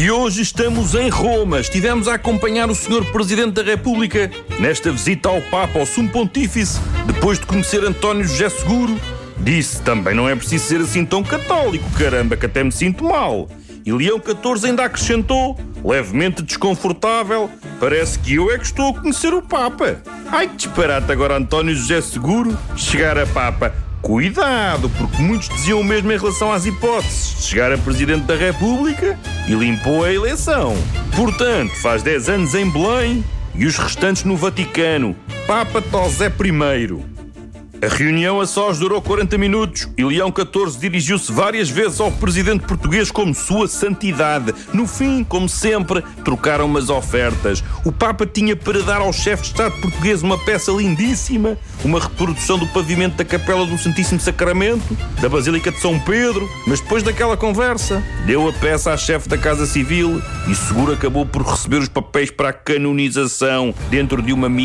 E hoje estamos em Roma. Estivemos a acompanhar o Sr. Presidente da República nesta visita ao Papa, ao Sumo Pontífice, depois de conhecer António José Seguro. Disse, também não é preciso ser assim tão católico, caramba, que até me sinto mal. E Leão XIV ainda acrescentou, levemente desconfortável, parece que eu é que estou a conhecer o Papa. Ai, que disparate agora António José Seguro chegar a Papa. Cuidado, porque muitos diziam o mesmo em relação às hipóteses de chegar a Presidente da República e limpou a eleição. Portanto, faz 10 anos em Belém e os restantes no Vaticano. Papa Tosé I. A reunião a sós durou 40 minutos e Leão XIV dirigiu-se várias vezes ao presidente português como Sua Santidade. No fim, como sempre, trocaram umas ofertas. O Papa tinha para dar ao chefe de Estado português uma peça lindíssima, uma reprodução do pavimento da Capela do Santíssimo Sacramento, da Basílica de São Pedro, mas depois daquela conversa, deu a peça à chefe da Casa Civil e Seguro acabou por receber os papéis para a canonização dentro de uma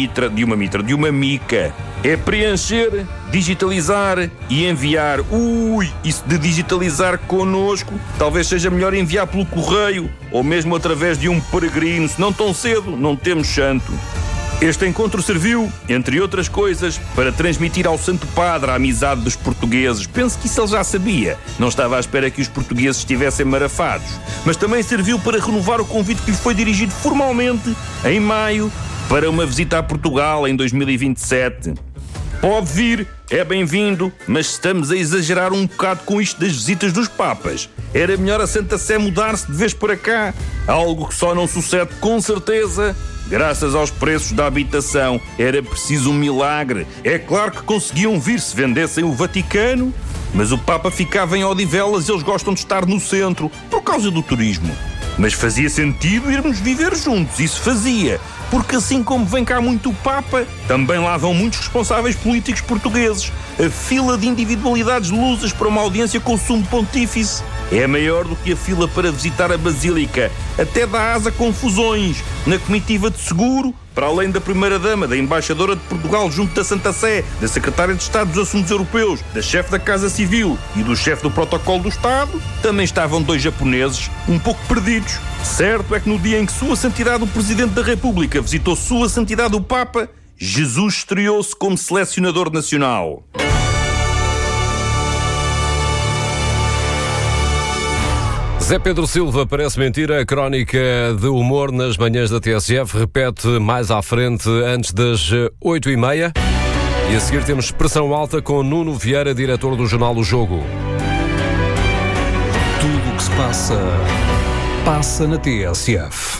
mica. É preencher, digitalizar e enviar. Isso de digitalizar connosco, talvez seja melhor enviar pelo correio ou mesmo através de um peregrino, senão tão cedo não temos santo. Este encontro serviu, entre outras coisas, para transmitir ao Santo Padre a amizade dos portugueses. Penso que isso ele já sabia. Não estava à espera que os portugueses estivessem marafados. Mas também serviu para renovar o convite que lhe foi dirigido formalmente, em maio, para uma visita a Portugal em 2027. Pode vir, é bem-vindo, mas estamos a exagerar um bocado com isto das visitas dos papas. Era melhor a Santa Sé mudar-se de vez para cá. Algo que só não sucede com certeza graças aos preços da habitação. Era preciso um milagre. É claro que conseguiam vir se vendessem o Vaticano, mas o Papa ficava em Odivelas e eles gostam de estar no centro, por causa do turismo. Mas fazia sentido irmos viver juntos, isso fazia. Porque assim como vem cá muito o Papa, também lá vão muitos responsáveis políticos portugueses. A fila de individualidades lusas para uma audiência com o Sumo Pontífice é maior do que a fila para visitar a Basílica. Até dá asa a confusões. Na comitiva de Seguro, para além da Primeira-Dama, da Embaixadora de Portugal junto da Santa Sé, da Secretária de Estado dos Assuntos Europeus, da chefe da Casa Civil e do chefe do Protocolo do Estado, também estavam 2 japoneses, um pouco perdidos. Certo é que no dia em que Sua Santidade o Presidente da República visitou Sua Santidade o Papa, Jesus estreou-se como selecionador nacional. Zé Pedro Silva parece mentira. A crónica de humor nas manhãs da TSF repete mais à frente, antes das 8h30. E a seguir temos Pressão Alta com Nuno Vieira, diretor do jornal O Jogo. Tudo o que se passa na TSF.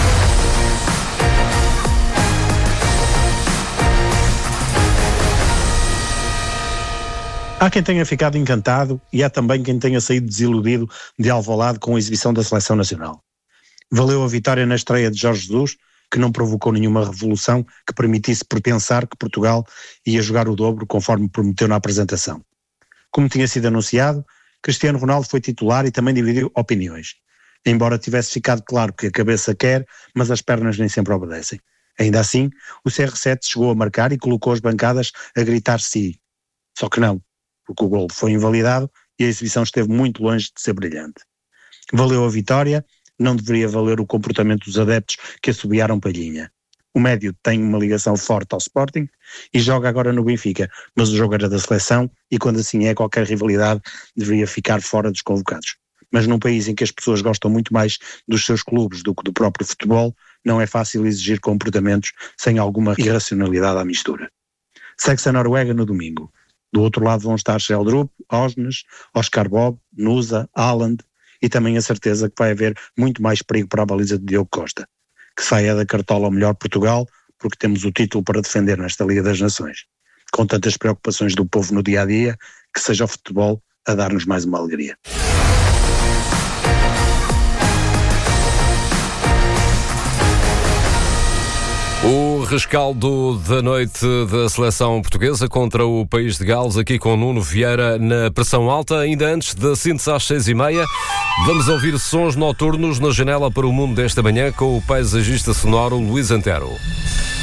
Há quem tenha ficado encantado e há também quem tenha saído desiludido de Alvalade com a exibição da Seleção Nacional. Valeu a vitória na estreia de Jorge Jesus, que não provocou nenhuma revolução que permitisse pensar que Portugal ia jogar o dobro conforme prometeu na apresentação. Como tinha sido anunciado, Cristiano Ronaldo foi titular e também dividiu opiniões. Embora tivesse ficado claro que a cabeça quer, mas as pernas nem sempre obedecem. Ainda assim, o CR7 chegou a marcar e colocou as bancadas a gritar sim. Só que não, porque o golo foi invalidado e a exibição esteve muito longe de ser brilhante. Valeu a vitória, não deveria valer o comportamento dos adeptos que assobiaram Palhinha. O médio tem uma ligação forte ao Sporting e joga agora no Benfica, mas o jogo era da seleção e quando assim é, qualquer rivalidade deveria ficar fora dos convocados. Mas num país em que as pessoas gostam muito mais dos seus clubes do que do próprio futebol, não é fácil exigir comportamentos sem alguma irracionalidade à mistura. Segue-se a Noruega no domingo. Do outro lado vão estar Sheldrup, Osnes, Oscar Bob, Nusa, Haaland e também a certeza que vai haver muito mais perigo para a baliza de Diogo Costa, que saia da cartola ao melhor Portugal, porque temos o título para defender nesta Liga das Nações. Com tantas preocupações do povo no dia-a-dia, que seja o futebol a dar-nos mais uma alegria. O rescaldo da noite da seleção portuguesa contra o país de Gales, aqui com Nuno Vieira na Pressão Alta. Ainda antes da síntese às 6h30, vamos ouvir sons noturnos na janela para o mundo desta manhã com o paisagista sonoro Luís Antero.